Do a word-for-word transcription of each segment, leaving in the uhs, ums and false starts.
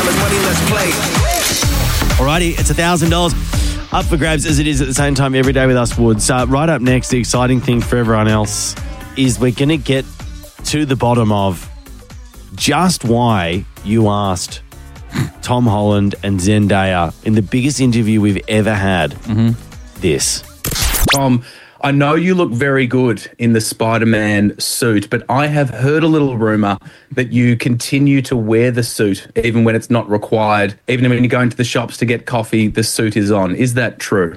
Time is money, let's play. Alrighty, it's one thousand dollars up for grabs as it is at the same time every day with us, Woods. Uh, right up next, the exciting thing for everyone else is we're going to get to the bottom of just why you asked Tom Holland and Zendaya in the biggest interview we've ever had Mm-hmm. this. Tom, I know you look very good in the Spider-Man suit, but I have heard a little rumor that you continue to wear the suit even when it's not required. Even when you go into the shops to get coffee, the suit is on. Is that true?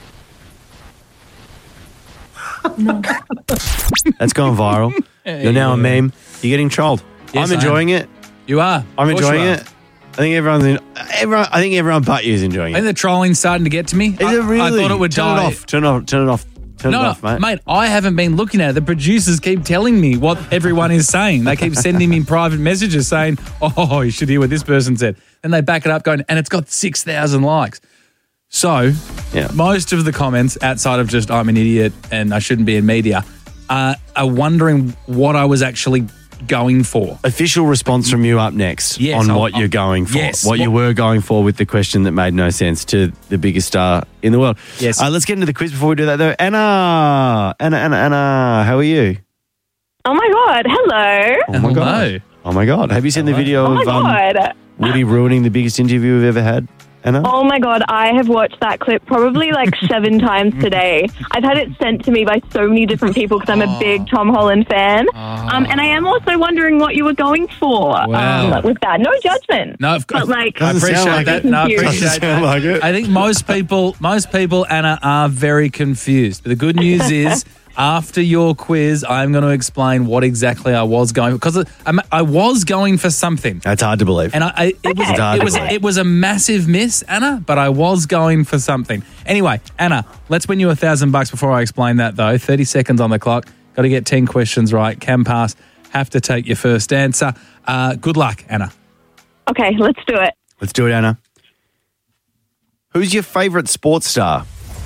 That's gone viral. You're now a meme. You're getting trolled. Yes, I'm I enjoying it. You are. I'm Of course enjoying you are. it. I think everyone's in, everyone. I think everyone but you is enjoying I think it. the trolling's starting to get to me. Is I, it really? I thought it would turn die. it off. Turn it off. Turn it off. Turn No, it no, off, mate. mate, I haven't been looking at it. The producers keep telling me what everyone is saying. They keep sending me private messages saying, oh, you should hear what this person said. And they back it up going, and it's got six thousand likes. So Yeah. most of the comments outside of just I'm an idiot and I shouldn't be in media uh, are wondering what I was actually going for. Official response from you up next Yes, on I'll- what you're I'll- going for. yes. What you What- were going for with the question that made no sense to the biggest star in the world. Yes. Uh, let's get into the quiz before we do that, though. Anna, Anna, Anna, Anna, how are you? Oh my God, hello. Oh my Hello. god. Oh my god. Have you seen the video Oh my of um, God. Woody ruining the biggest interview we've ever had? Anna? Oh my God, I have watched that clip probably like seven times today. I've had it sent to me by so many different people because I'm a big Tom Holland fan. Um, and I am also wondering what you were going for Wow. um, with that. No judgment. No, of course. But like, I Doesn't appreciate sound like that. it. No, I Doesn't appreciate sound that. like it. I think most people, most people, Anna, are very confused. But the good news is, after your quiz, I'm going to explain what exactly I was going because I, I was going for something, That's hard to believe. and I, I it was Okay. it was Okay. it was a massive miss, Anna. But I was going for something. Anyway, Anna, let's win you a thousand bucks before I explain that, though. Thirty seconds on the clock. Got to get ten questions right. Can pass. Have to take your first answer. Uh, good luck, Anna. okay, let's do it. Let's do it, Anna. Who's your favourite sports star?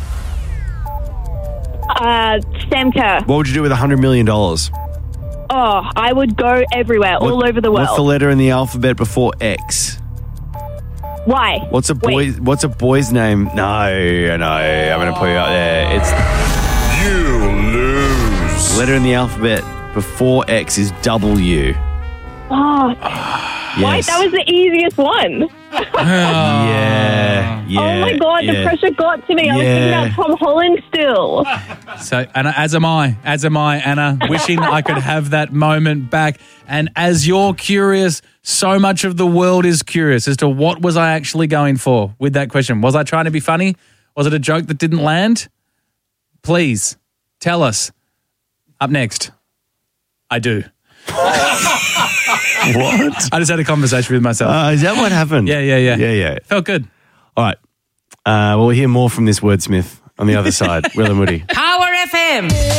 Uh, Sam Kerr. What would you do with one hundred million dollars? Oh, I would go everywhere, all over the world. What's the letter in the alphabet before X? Why? What's a boy? Wait. What's a boy's name? No, no, I'm going to put you up there. It's You lose. letter in the alphabet before X is W. Oh, why? Yes. That was the easiest one. yeah, yeah. oh my God, yeah. the pressure got to me. I was thinking Yeah. about Tom Holland still. So, Anna, as am I, as am I, Anna, wishing I could have that moment back. And as you're curious, so much of the world is curious as to what was I actually going for with that question. Was I trying to be funny? Was it a joke that didn't land? Please tell us. Up next, I do. What? I just had a conversation with myself. Uh, is that what happened? yeah, yeah, yeah. Yeah, yeah. Felt good. All right. Uh, we'll hear more from this wordsmith on the other side. Will and Woody. Power F M.